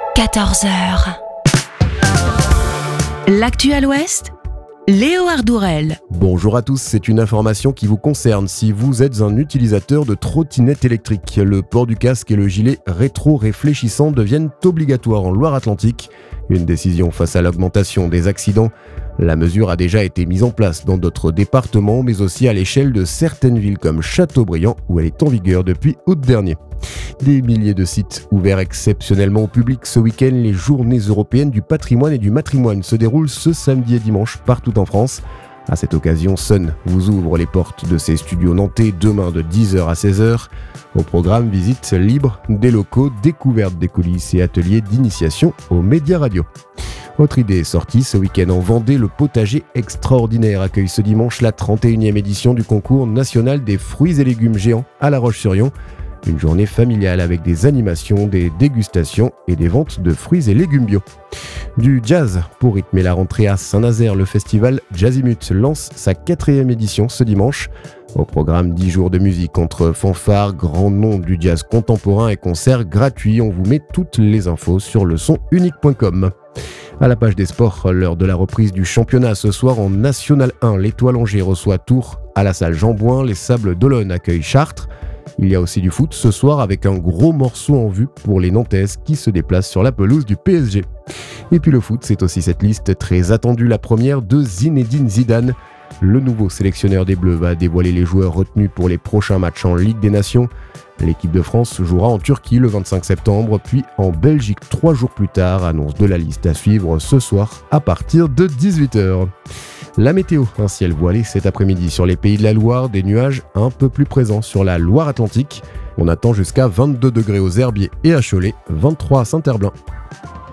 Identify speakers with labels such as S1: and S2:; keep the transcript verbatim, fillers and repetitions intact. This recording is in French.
S1: quatorze heures. L'actuel Ouest, Léo Ardourel.
S2: Bonjour à tous, c'est une information qui vous concerne si vous êtes un utilisateur de trottinette électrique. Le port du casque et le gilet rétro-réfléchissant deviennent obligatoires en Loire-Atlantique. Une décision face à l'augmentation des accidents. La mesure a déjà été mise en place dans d'autres départements, mais aussi à l'échelle de certaines villes comme Châteaubriand, où elle est en vigueur depuis août dernier. Des milliers de sites ouverts exceptionnellement au public ce week-end. Les journées européennes du patrimoine et du matrimoine se déroulent ce samedi et dimanche partout en France. À cette occasion, Sun vous ouvre les portes de ses studios nantais demain de dix heures à seize heures. Au programme, visite libre des locaux, découverte des coulisses et ateliers d'initiation aux médias radio. Autre idée sortie ce week-end en Vendée, le potager extraordinaire accueille ce dimanche la trente et unième édition du concours national des fruits et légumes géants à La Roche-sur-Yon. Une journée familiale avec des animations, des dégustations et des ventes de fruits et légumes bio. Du jazz pour rythmer la rentrée à Saint-Nazaire, le festival Jazzimut lance sa quatrième édition ce dimanche. Au programme, dix jours de musique entre fanfares, grands noms du jazz contemporain et concerts gratuits. On vous met toutes les infos sur le son unique point com. À la page des sports, l'heure de la reprise du championnat ce soir en National un. L'Étoile Angers reçoit Tours à la salle Jean Bouin. Les Sables d'Olonne accueillent Chartres. Il y a aussi du foot ce soir avec un gros morceau en vue pour les Nantaises qui se déplacent sur la pelouse du P S G. Et puis le foot, c'est aussi cette liste très attendue, la première de Zinedine Zidane. Le nouveau sélectionneur des Bleus va dévoiler les joueurs retenus pour les prochains matchs en Ligue des Nations. L'équipe de France jouera en Turquie le vingt-cinq septembre, puis en Belgique trois jours plus tard. Annonce de la liste à suivre ce soir à partir de dix-huit heures. La météo, un ciel voilé cet après-midi sur les pays de la Loire, des nuages un peu plus présents sur la Loire-Atlantique. On attend jusqu'à vingt-deux degrés aux Herbiers et à Cholet, vingt-trois à Saint-Herblain.